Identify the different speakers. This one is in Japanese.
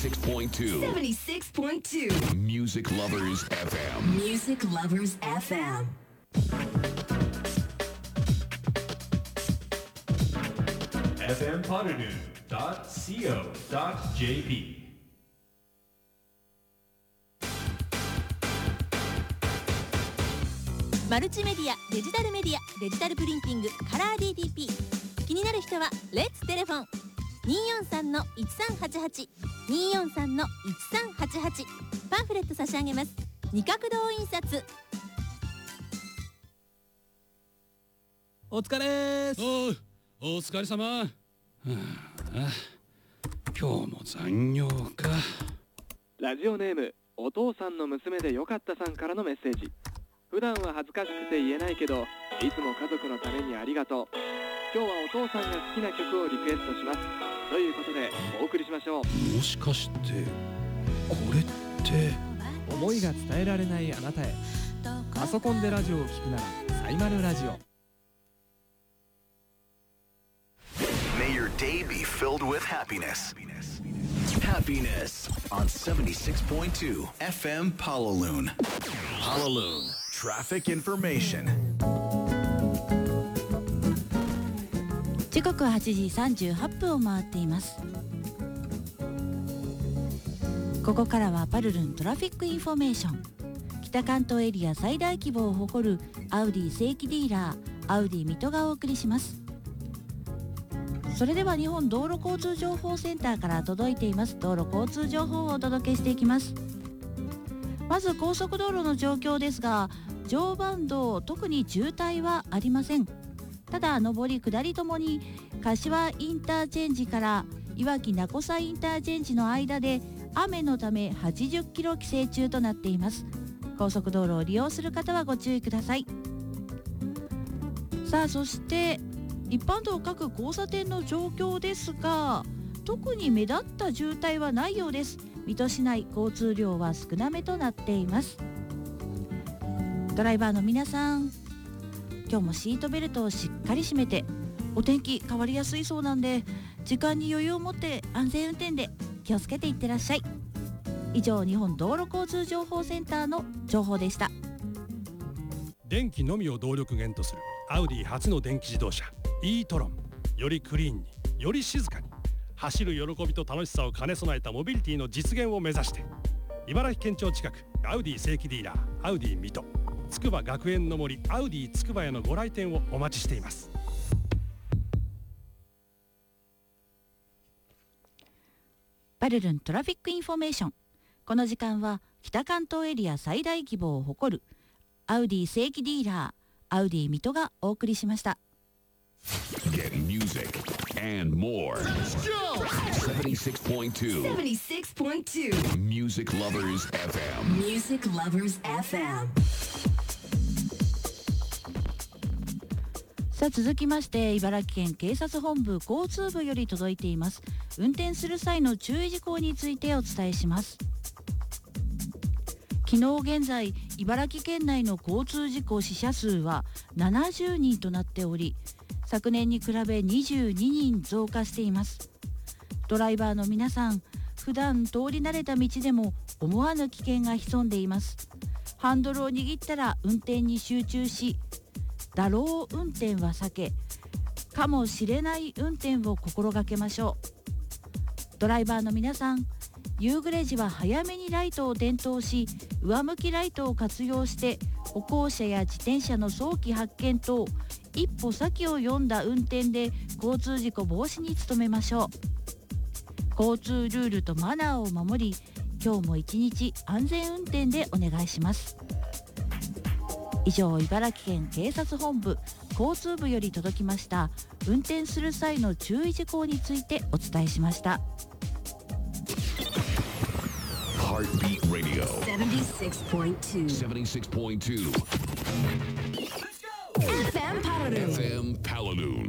Speaker 1: 76.2
Speaker 2: 76.2
Speaker 1: Music Lovers FM
Speaker 2: Music Lovers FM
Speaker 3: fmpolynoon.co.jp
Speaker 4: マルチメディア、デジタルメディア、デジタルプリンティング、カラー DTP 気になる人はレッツテレフォン 243-1388 243-1388 パンフレット差し上げます。二角堂印刷。
Speaker 5: お疲れーす。
Speaker 6: お疲れ様。今日も残業か。
Speaker 7: ラジオネームお父さんの娘でよかったさんからのメッセージ。普段は恥ずかしくて言えないけど、いつも家族のためにありがとう。今日はお父さんが好きな曲をリクエストします。ということでお送りしましょう。
Speaker 6: もしかしてこれって
Speaker 5: 思いが伝えられないあなたへ。パソコンでラジオを聞くならサイマルラジオ。
Speaker 8: May your day be filled with happiness. Happiness on 76.2 FM Palaloon. Palaloon Traffic Information.
Speaker 9: 時刻は8時38分を回っています。ここからはパルルントラフィックインフォメーション。北関東エリア最大規模を誇るアウディ正規ディーラーアウディ水戸がお送りします。それでは日本道路交通情報センターから届いています道路交通情報をお届けしていきます。まず高速道路の状況ですが、常磐道特に渋滞はありません。ただ上り下りともに柏インターチェンジからいわき名古屋インターチェンジの間で雨のため80キロ規制中となっています。高速道路を利用する方はご注意ください。さあ、そして一般道各交差点の状況ですが、特に目立った渋滞はないようです。水戸市内交通量は少なめとなっています。ドライバーの皆さん、今日もシートベルトをしっかり締めて、お天気変わりやすいそうなんで時間に余裕を持って安全運転で気をつけていってらっしゃい。以上、日本道路交通情報センターの情報でした。
Speaker 10: 電気のみを動力源とするアウディ初の電気自動車 e トロン。よりクリーンに、より静かに、走る喜びと楽しさを兼ね備えたモビリティの実現を目指して、茨城県庁近くアウディ正規ディーラーアウディ水戸、つくば学園の森アウディつくばへのご来店をお待ちしています。
Speaker 9: パルルントラフィックインフォメーション。この時間は北関東エリア最大規模を誇るアウディ正規ディーラーアウディ水戸がお送りしました。
Speaker 1: Get music and more 76.2
Speaker 2: 76.2
Speaker 1: Music Lovers FM
Speaker 2: Music Lovers FM。
Speaker 9: さあ、続きまして茨城県警察本部交通部より届いています運転する際の注意事項についてお伝えします。昨日現在茨城県内の交通事故死者数は70人となっており、昨年に比べ22人増加しています。ドライバーの皆さん、普段通り慣れた道でも思わぬ危険が潜んでいます。ハンドルを握ったら運転に集中し、だろう運転は避け、かもしれない運転を心がけましょう。ドライバーの皆さん、夕暮れ時は早めにライトを点灯し、上向きライトを活用して歩行者や自転車の早期発見等、一歩先を読んだ運転で交通事故防止に努めましょう。交通ルールとマナーを守り、今日も一日安全運転でお願いします。以上、茨城県警察本部交通部より届きました運転する際の注意事項についてお伝えしました。
Speaker 1: Heartbeat Radio
Speaker 2: 76.2
Speaker 1: 76.2
Speaker 2: FM Palaroon
Speaker 1: FM Palaloon